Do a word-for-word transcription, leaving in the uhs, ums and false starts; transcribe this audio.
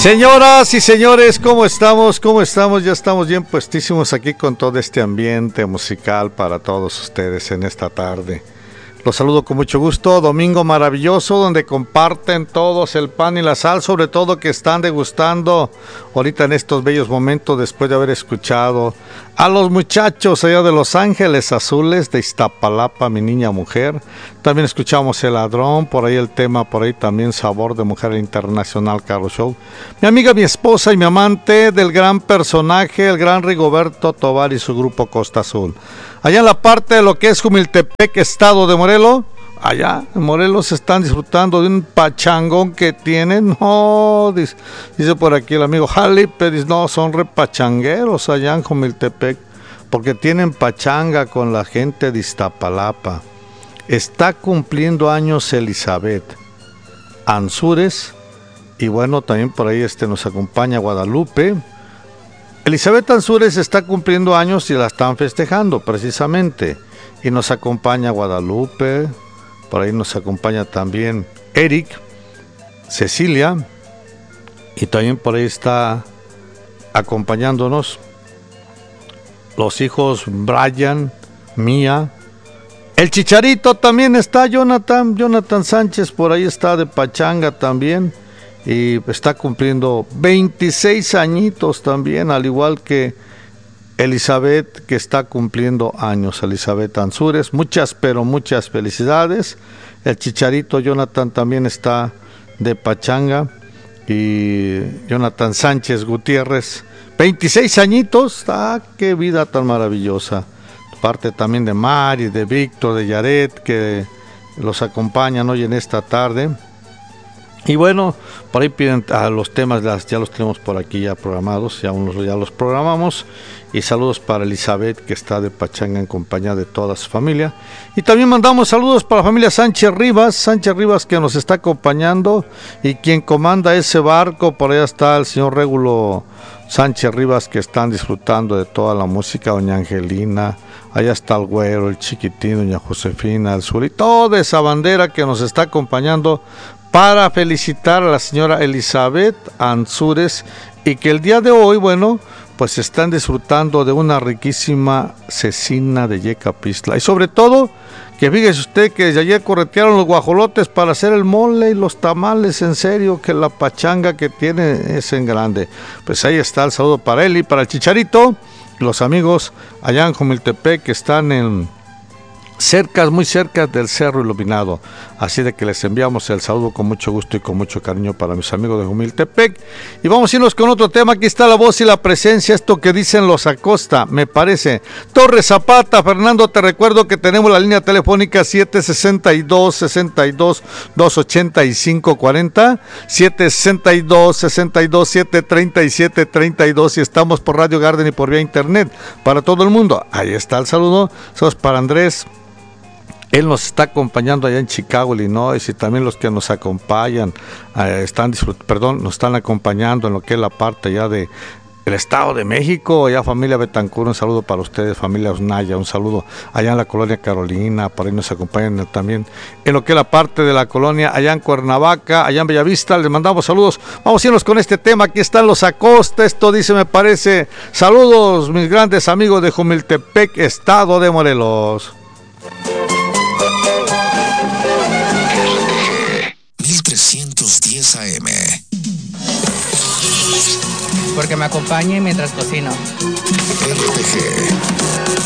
Señoras y señores, ¿cómo estamos? ¿Cómo estamos? Ya estamos bien puestísimos aquí con todo este ambiente musical para todos ustedes en esta tarde. Los saludo con mucho gusto, domingo maravilloso donde comparten todos el pan y la sal, sobre todo que están degustando ahorita en estos bellos momentos después de haber escuchado a los muchachos allá de Los Ángeles Azules de Iztapalapa, mi niña mujer. También escuchamos El Ladrón, por ahí el tema, por ahí también Sabor de Mujer Internacional, Carlos Show. Mi amiga, mi esposa y mi amante del gran personaje, el gran Rigoberto Tovar y su grupo Costa Azul. Allá en la parte de lo que es Jumiltepec, estado de Morelos, allá en Morelos están disfrutando de un pachangón que tienen. No, dice, dice por aquí el amigo Jalipe, dice, no, son repachangueros allá en Jumiltepec, porque tienen pachanga con la gente de Iztapalapa. Está cumpliendo años Elizabeth Ansúrez, y bueno, también por ahí este nos acompaña Guadalupe. Elizabeth Ansúrez está cumpliendo años y la están festejando precisamente. Y nos acompaña Guadalupe, por ahí nos acompaña también Eric, Cecilia, y también por ahí está acompañándonos los hijos Brian, Mía. El Chicharito también está, Jonathan, Jonathan Sánchez, por ahí está de pachanga también. Y está cumpliendo veintiséis añitos también, al igual que Elizabeth, que está cumpliendo años, Elizabeth Ansúrez. Muchas, pero muchas felicidades. El Chicharito Jonathan también está de pachanga. Y Jonathan Sánchez Gutiérrez, veintiséis añitos. ¡Ah, qué vida tan maravillosa! Parte también de Mari, de Víctor, de Yaret, que los acompañan hoy en esta tarde. Y bueno, por ahí piden a los temas, ya los tenemos por aquí ya programados, ya, unos, ya los programamos. Y saludos para Elizabeth, que está de pachanga en compañía de toda su familia. Y también mandamos saludos para la familia Sánchez Rivas, Sánchez Rivas que nos está acompañando, y quien comanda ese barco, por allá está el señor Régulo Sánchez Rivas, que están disfrutando de toda la música, doña Angelina, allá está el Güero, el Chiquitín, doña Josefina, el Sur, y toda esa bandera que nos está acompañando para felicitar a la señora Elizabeth Ansúrez, y que el día de hoy, bueno, pues están disfrutando de una riquísima cecina de Yecapistla, y sobre todo, que fíjese usted que desde ayer corretearon los guajolotes para hacer el mole y los tamales, en serio, que la pachanga que tiene es en grande. Pues ahí está el saludo para él y para el Chicharito, los amigos allá en Jumiltepec que están en cerca, muy cerca del Cerro Iluminado. Así de que les enviamos el saludo con mucho gusto y con mucho cariño para mis amigos de Jumiltepec. Y vamos a irnos con otro tema. Aquí está la voz y la presencia, esto que dicen los Acosta, me parece. Torres Zapata, Fernando, te recuerdo que tenemos la línea telefónica siete sesenta y dos, sesenta y dos, doscientos ochenta y cinco cuarenta, siete sesenta y dos, sesenta y dos, setecientos treinta y siete treinta y dos, y estamos por Radio Garden y por vía internet para todo el mundo. Ahí está el saludo. Sos para Andrés. Él nos está acompañando allá en Chicago, Illinois, y también los que nos acompañan, eh, están disfrut- perdón, nos están acompañando en lo que es la parte ya de el Estado de México, allá familia Betancur, un saludo para ustedes, familia Osnaya, un saludo allá en la colonia Carolina, por ahí nos acompañan también en lo que es la parte de la colonia, allá en Cuernavaca, allá en Bellavista, les mandamos saludos. Vamos a irnos con este tema, aquí están los Acosta, esto dice, me parece. Saludos, mis grandes amigos de Jumiltepec, Estado de Morelos. mil trescientos diez A M. Porque me acompañe mientras cocino. R P G.